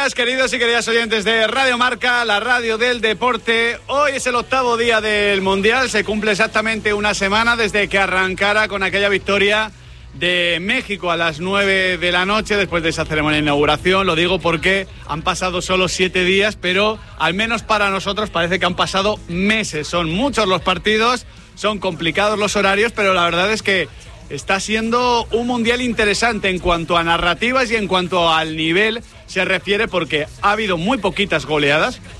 días, queridos y queridas oyentes de Radio Marca, la radio del deporte. Hoy es el 8º día del Mundial, se cumple exactamente una semana desde que arrancara con aquella victoria de México a las 9 de la noche después de esa ceremonia de inauguración. Lo digo porque han pasado solo 7 días, pero al menos para nosotros parece que han pasado meses. Son muchos los partidos, son complicados los horarios, pero la verdad es que está siendo un mundial interesante en cuanto a narrativas y en cuanto al nivel se refiere, porque ha habido muy poquitas goleadas,